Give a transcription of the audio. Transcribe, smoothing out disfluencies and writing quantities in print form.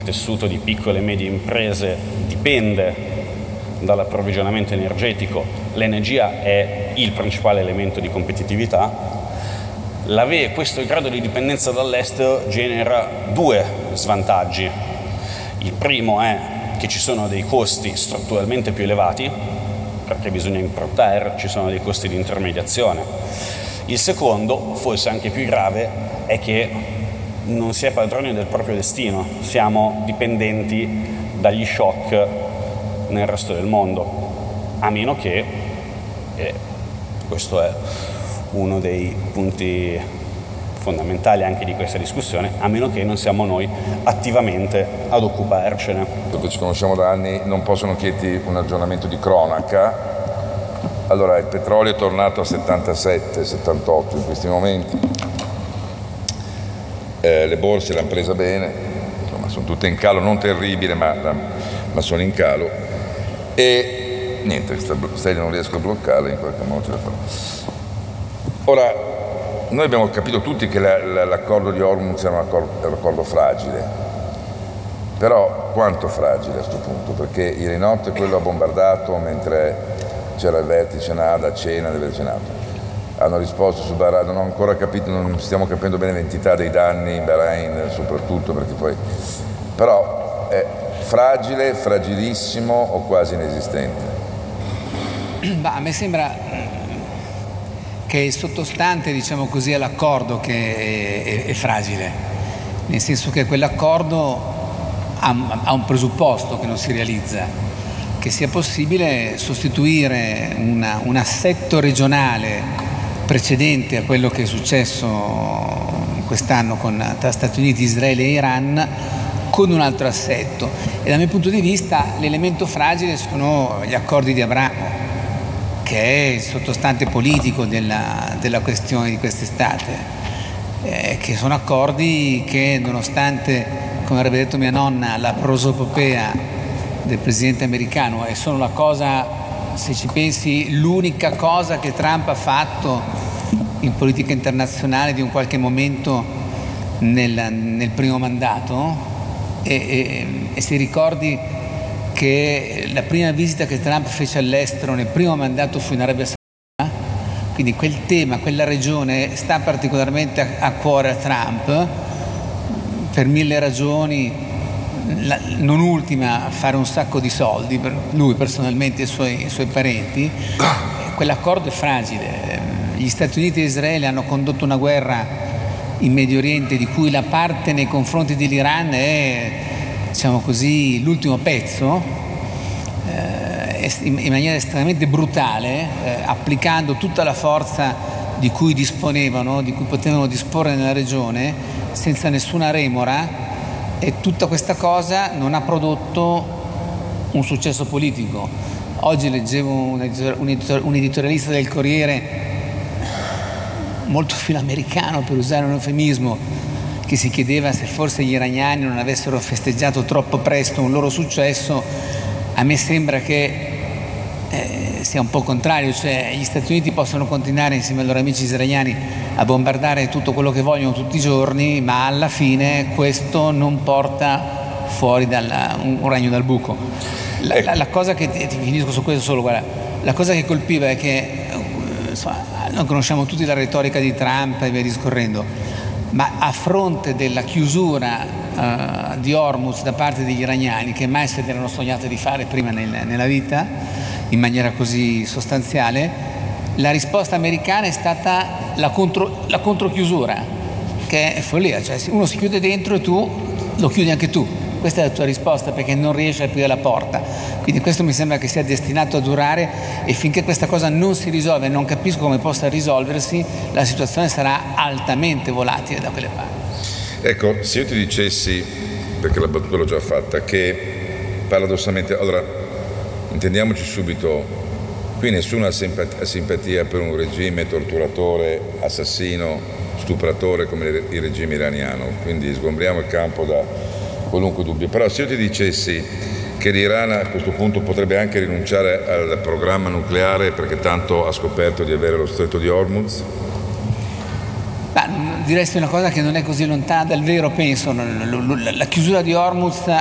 tessuto di piccole e medie imprese dipende dall'approvvigionamento energetico, l'energia è il principale elemento di competitività. Questo grado di dipendenza dall'estero genera due svantaggi. Il primo è che ci sono dei costi strutturalmente più elevati, perché bisogna importare, ci sono dei costi di intermediazione. Il secondo, forse anche più grave, è che non si è padroni del proprio destino, siamo dipendenti dagli shock nel resto del mondo, a meno che, e questo è uno dei punti fondamentali anche di questa discussione, a meno che non siamo noi attivamente ad occuparcene. Perché ci conosciamo da anni, non possono chiederti un aggiornamento di cronaca. Allora, il petrolio è tornato a 77-78 in questi momenti, le borse l'hanno presa bene, insomma sono tutte in calo, non terribile ma sono in calo, e niente, Stella non riesco a bloccarla, in qualche modo ce la farò. Ora, noi abbiamo capito tutti che l'accordo di Hormuz era un accordo fragile, però quanto fragile a questo punto? Perché ieri notte quello ha bombardato mentre c'era il vertice Nada a cena, deve aver cenato. Hanno risposto su Bahrain, non ho ancora capito, non stiamo capendo bene l'entità dei danni in Bahrain, soprattutto perché poi... Però è fragile, fragilissimo o quasi inesistente? A me sembra che il sottostante, diciamo così, all'accordo che è fragile, nel senso che quell'accordo ha un presupposto che non si realizza, che sia possibile sostituire un assetto regionale precedente a quello che è successo quest'anno tra Stati Uniti, Israele e Iran con un altro assetto. E dal mio punto di vista l'elemento fragile sono gli accordi di Abramo, che è il sottostante politico della questione di quest'estate, che sono accordi che, nonostante, come avrebbe detto mia nonna, la prosopopea del presidente americano, e sono la cosa, se ci pensi, l'unica cosa che Trump ha fatto in politica internazionale di un qualche momento nel primo mandato, e se ricordi che la prima visita che Trump fece all'estero nel primo mandato fu in Arabia Saudita, quindi quel tema, quella regione sta particolarmente a cuore a Trump per mille ragioni, non ultima fare un sacco di soldi per lui personalmente e i suoi parenti. Quell'accordo è fragile. Gli Stati Uniti e Israele hanno condotto una guerra in Medio Oriente di cui la parte nei confronti dell'Iran è, diciamo così, l'ultimo pezzo, in maniera estremamente brutale, applicando tutta la forza di cui disponevano, di cui potevano disporre nella regione, senza nessuna remora, e tutta questa cosa non ha prodotto un successo politico. Oggi leggevo un editorialista del Corriere molto filoamericano, per usare un eufemismo, che si chiedeva se forse gli iraniani non avessero festeggiato troppo presto un loro successo. A me sembra che sia un po' contrario, cioè gli Stati Uniti possono continuare insieme ai loro amici israeliani a bombardare tutto quello che vogliono tutti i giorni, ma alla fine questo non porta fuori un ragno dal buco. La cosa che ti finisco su questo solo, guarda, la cosa che colpiva è che noi conosciamo tutti la retorica di Trump e via discorrendo, ma a fronte della chiusura di Hormuz da parte degli iraniani, che mai se ne erano sognati di fare prima nella vita in maniera così sostanziale, la risposta americana è stata la controchiusura, che è follia, cioè uno si chiude dentro e tu lo chiudi anche tu. Questa è la tua risposta, perché non riesci a aprire la porta. Quindi questo mi sembra che sia destinato a durare, e finché questa cosa non si risolve, non capisco come possa risolversi, la situazione sarà altamente volatile da quelle parti. Ecco, se io ti dicessi, perché la battuta l'ho già fatta, che paradossalmente, allora, intendiamoci subito, qui nessuno ha simpatia per un regime torturatore, assassino, stupratore come il regime iraniano, quindi sgombriamo il campo da qualunque dubbio. Però se io ti dicessi che l'Iran a questo punto potrebbe anche rinunciare al programma nucleare perché tanto ha scoperto di avere lo stretto di Hormuz? diresti una cosa che non è così lontana dal vero, penso. La chiusura di Hormuz